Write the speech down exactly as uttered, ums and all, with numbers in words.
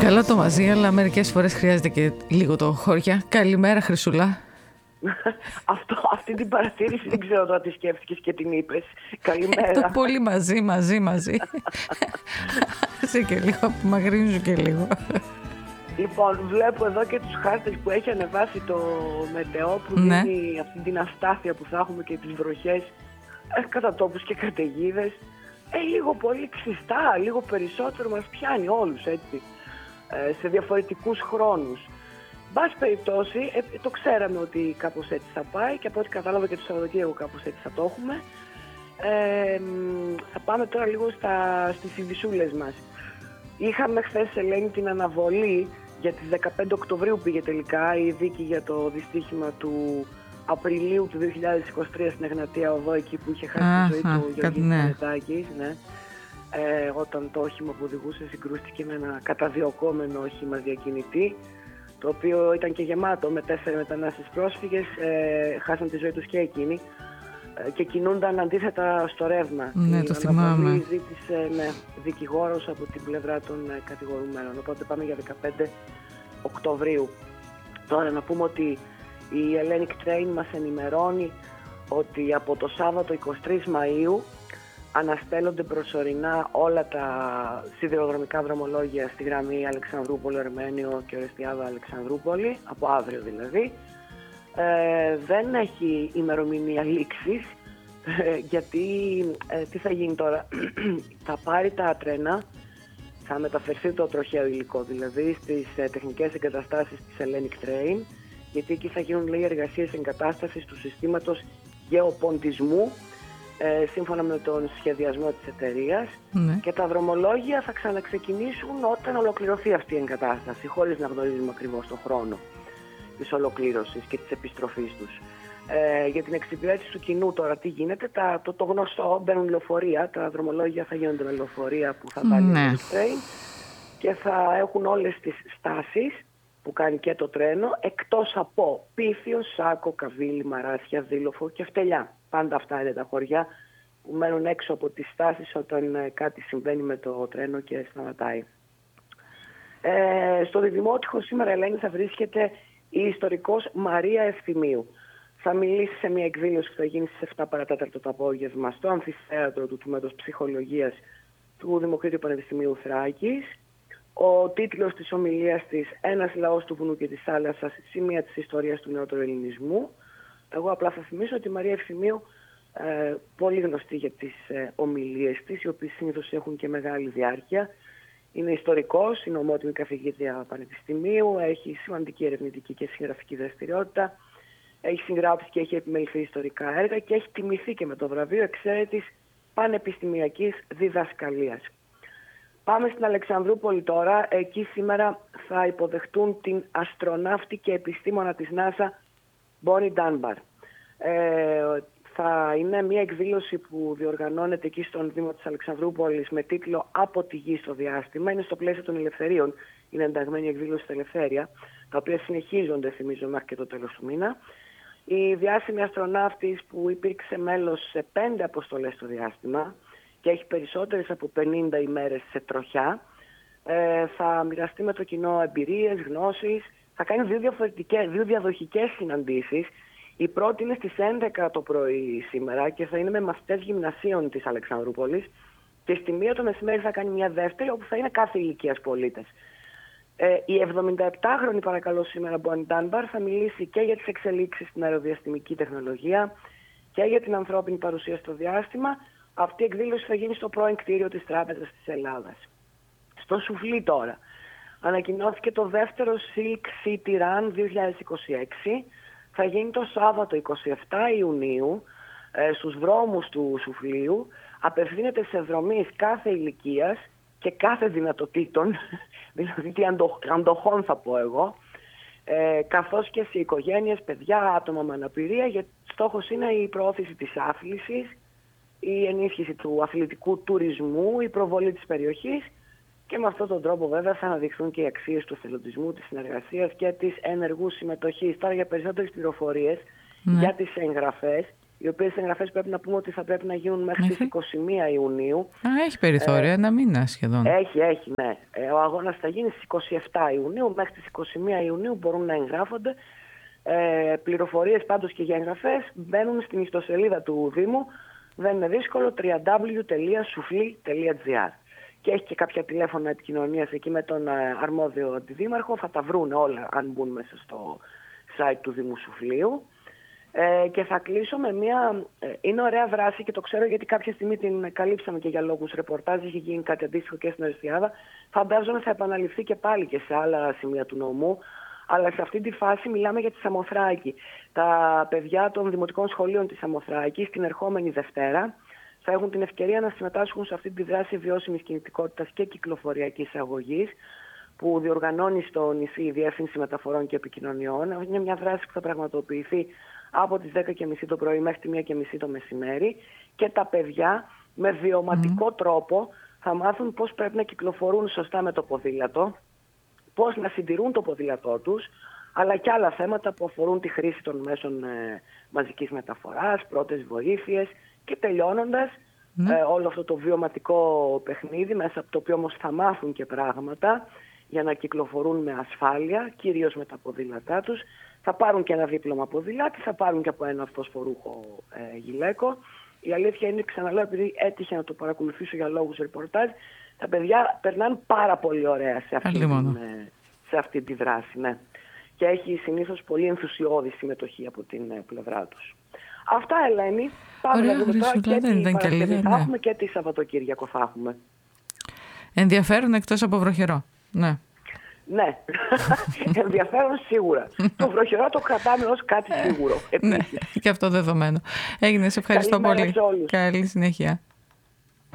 Καλό το μαζί, αλλά μερικές φορές χρειάζεται και λίγο το χώρια. Καλημέρα, Χρυσούλα. Αυτό, αυτή την παρατήρηση δεν ξέρω τώρα τι σκέφτηκες και την είπες. Καλημέρα. Το πολύ μαζί, μαζί, μαζί. Σε και λίγο, μαγρύνζω και λίγο. Λοιπόν, βλέπω εδώ και τους χάρτες που έχει ανεβάσει το Μετεό που ναι. δίνει αυτή την αστάθεια που θα έχουμε και τις βροχές ε, κατά τόπους και καταιγίδες. Ε, λίγο πολύ ξιστά, λίγο περισσότερο μας πιάνει όλους έτσι, ε, σε διαφορετικούς χρόνους. Μπας περιπτώσει, ε, το ξέραμε ότι κάπως έτσι θα πάει και από ό,τι κατάλαβα και το Σαββατοκύριακο κάπως έτσι θα το έχουμε. Ε, θα πάμε τώρα λίγο στα, στις ειδησούλες μας. Είχαμε χθες, Ελένη, την αναβολή για τις δεκαπέντε Οκτωβρίου πήγε τελικά η δίκη για το δυστύχημα του Απριλίου του δύο χιλιάδες είκοσι τρία στην Εγνατία Οδό, εκεί που είχε χάσει τη ζωή του Γιώργης Μενετάκης, ναι. ε, όταν το όχημα που οδηγούσε συγκρούστηκε με ένα καταδιωκόμενο όχημα διακινητή, το οποίο ήταν και γεμάτο με τέσσερις μετανάστες πρόσφυγες, ε, χάσαν τη ζωή τους και εκείνοι ε, και κινούνταν αντίθετα στο ρεύμα. Ναι, το θυμάμαι. Ζήτησε ναι, δικηγόρος από την πλευρά των ε, κατηγορουμένων, οπότε πάμε για δεκαπέντε Οκτωβρίου. Τώρα να πούμε ότι η Hellenic Train μας ενημερώνει ότι από το Σάββατο εικοστή τρίτη Μαΐου αναστέλλονται προσωρινά όλα τα σιδηροδρομικά δρομολόγια στη γραμμή Αλεξανδρούπολη-Ερμένιο και Ορεστιάδα-Αλεξανδρούπολη, από αύριο δηλαδή. Ε, δεν έχει ημερομηνία λήξης, ε, γιατί ε, τι θα γίνει τώρα, θα πάρει τα τρένα, θα μεταφερθεί το τροχαίο υλικό δηλαδή στις ε, τεχνικές εγκαταστάσεις της Hellenic Train, γιατί εκεί θα γίνουν λέει, εργασίες εγκατάστασης του συστήματος γεωποντισμού ε, σύμφωνα με τον σχεδιασμό της εταιρείας, ναι. Και τα δρομολόγια θα ξαναξεκινήσουν όταν ολοκληρωθεί αυτή η εγκατάσταση, χωρίς να γνωρίζουμε ακριβώς τον χρόνο της ολοκλήρωσης και της επιστροφής τους. Ε, για την εξυπηρέτηση του κοινού τώρα τι γίνεται, τα, το, το γνωστό, μπαίνουν λεωφορεία, τα δρομολόγια θα γίνονται με λεωφορεία που θα βάλει ναι. το train και θα έχουν όλες τις στάσεις που κάνει και το τρένο, εκτός από Πίθιο, Σάκο, Καβίλη, Μαράσια, Δήλοφο και Φτελιά. Πάντα αυτά είναι τα χωριά που μένουν έξω από τις στάσεις όταν ε, κάτι συμβαίνει με το τρένο και σταματάει. Ε, στο Διδημότυχο σήμερα, Ελένη, θα βρίσκεται η ιστορικός Μαρία Ευθυμίου. Θα μιλήσει σε μια εκδήλωση που θα γίνει στις επτά παρατέταρτο το απόγευμα στο αμφιθέατρο του Τμήματος Ψυχολογίας του Δημοκρίτιου Πανεπιστημίου Θράκης. Ο τίτλος της ομιλίας της «Ένας λαός του βουνού και της θάλασσας, σημεία της ιστορίας του νεότερου ελληνισμού». Εγώ απλά θα θυμίσω ότι η Μαρία Ευθυμίου, ε, πολύ γνωστή για τις ε, ομιλίες της, οι οποίες συνήθως έχουν και μεγάλη διάρκεια, είναι ιστορικός, είναι ομότιμη καθηγήτρια πανεπιστημίου, έχει σημαντική ερευνητική και συγγραφική δραστηριότητα, έχει συγγράψει και έχει επιμεληθεί ιστορικά έργα και έχει τιμηθεί και με το βραβείο εξαίρετης πανεπιστημιακής διδασκαλίας. Πάμε στην Αλεξανδρούπολη τώρα. Εκεί σήμερα θα υποδεχτούν την αστροναύτη και επιστήμονα της NASA, Bonnie Dunbar. Ε, θα είναι μια εκδήλωση που διοργανώνεται εκεί στον Δήμο της Αλεξανδρούπολης με τίτλο «Από τη γη στο διάστημα». Είναι στο πλαίσιο των ελευθερίων. Είναι ενταγμένη εκδήλωση στα Ελευθέρια, τα οποία συνεχίζονται, θυμίζω, μέχρι και το τέλος του μήνα. Η διάσημη αστροναύτης που υπήρξε μέλος σε πέντε αποστολές στο διάστημα και έχει περισσότερες από πενήντα ημέρες σε τροχιά, ε, θα μοιραστεί με το κοινό εμπειρίες, γνώσεις, θα κάνει δύο, διαφορετικές, δύο διαδοχικές συναντήσεις. Η πρώτη είναι στις έντεκα το πρωί σήμερα και θα είναι με μαθητές γυμνασίων της Αλεξανδρούπολης και στη μία το μεσημέρι θα κάνει μια δεύτερη όπου θα είναι κάθε ηλικίας πολίτες. Ε, η εβδομηνταεπτάχρονη παρακαλώ σήμερα Bonnie Dunbar θα μιλήσει και για τις εξελίξεις στην αεροδιαστημική τεχνολογία και για την ανθρώπινη παρουσία στο διάστημα. Αυτή η εκδήλωση θα γίνει στο πρώην κτίριο της Τράπεζας της Ελλάδας. Στο Σουφλί τώρα. Ανακοινώθηκε το δεύτερο Silk City Run δύο χιλιάδες είκοσι έξι. Θα γίνει το Σάββατο εικοστή εβδόμη Ιουνίου ε, στους δρόμους του Σουφλίου. Απευθύνεται σε δρομείς κάθε ηλικίας και κάθε δυνατοτήτων, δηλαδή τι αντοχ, αντοχών θα πω εγώ, ε, καθώς και σε οικογένειες, παιδιά, άτομα με αναπηρία, γιατί στόχος είναι η προώθηση της άθλησης, η ενίσχυση του αθλητικού τουρισμού, η προβολή της περιοχής και με αυτόν τον τρόπο βέβαια θα αναδειχθούν και οι αξίες του εθελοντισμού, της συνεργασίας και της ενεργού συμμετοχής. Τώρα για περισσότερες πληροφορίες, ναι. για τις εγγραφές οι οποίες εγγραφές πρέπει να πούμε ότι θα πρέπει να γίνουν μέχρι τις είκοσι μία Ιουνίου. Α, έχει περιθώρια, ε, ένα μήνα σχεδόν. Έχει, έχει, ναι. Ε, ο αγώνας θα γίνει στις είκοσι επτά Ιουνίου, μέχρι τις είκοσι μία Ιουνίου μπορούν να εγγράφονται. Ε, πληροφορίες πάντως και για εγγραφές μπαίνουν στην ιστοσελίδα του Δήμου, δεν είναι δύσκολο, double-u double-u double-u τελεία σουφλί τελεία τζι άρ. Και έχει και κάποια τηλέφωνα επικοινωνίας εκεί με τον αρμόδιο αντιδήμαρχο, θα τα βρουν όλα αν μπουν μέσα στο site του Δήμου Σουφλίου. Ε, και θα κλείσω με μια, ε, είναι ωραία δράση και το ξέρω γιατί κάποια στιγμή την καλύψαμε και για λόγους ρεπορτάζ, είχε γίνει κάτι αντίστοιχο και στην Αριστιάδα. Φαντάζομαι θα επαναληφθεί και πάλι και σε άλλα σημεία του νομού, αλλά σε αυτή τη φάση μιλάμε για τη Σαμοθράκη. Τα παιδιά των δημοτικών σχολείων της Σαμοθράκης την ερχόμενη Δευτέρα θα έχουν την ευκαιρία να συμμετάσχουν σε αυτή τη δράση βιώσιμης κινητικότητας και κυκλοφοριακής αγωγής που διοργανώνει στο νησί η Διεύθυνση Μεταφορών και Επικοινωνιών. Είναι μια δράση που θα πραγματοποιηθεί από τις δέκα και μισή το πρωί μέχρι τη μία και μισή το μεσημέρι και τα παιδιά με βιωματικό mm. τρόπο θα μάθουν πώς πρέπει να κυκλοφορούν σωστά με το ποδήλατο, πώς να συντηρούν το ποδήλατό τους, αλλά και άλλα θέματα που αφορούν τη χρήση των μέσων ε, μαζικής μεταφοράς, πρώτες βοήθειες και τελειώνοντας mm. ε, όλο αυτό το βιωματικό παιχνίδι, μέσα από το οποίο όμως θα μάθουν και πράγματα για να κυκλοφορούν με ασφάλεια, κυρίως με τα ποδήλατά τους. Θα πάρουν και ένα δίπλωμα ποδηλάτη, θα πάρουν και από ένα φωσφορούχο ε, γυλαίκο. Η αλήθεια είναι, ξαναλέω, επειδή έτυχε να το παρακολουθήσω για λόγους ρεπορτάζ, τα παιδιά περνάνε πάρα πολύ ωραία σε αυτή, την, σε αυτή τη δράση. Ναι. Και έχει συνήθως πολύ ενθουσιώδη συμμετοχή από την ε, πλευρά τους. Αυτά, Ελένη. Πάμε ωραία, να δούμε τώρα και δεν τι Παρασκευή ναι. θα έχουμε και τι Σαββατοκύριακο θα έχουμε. Ενδιαφέρον εκτός από βροχερό. Ναι. Ναι, ενδιαφέρον σίγουρα. Το βροχερό το κρατάμε ως κάτι σίγουρο. Ναι, και αυτό δεδομένο. Έγινε, σε ευχαριστώ πολύ. Καλή συνέχεια.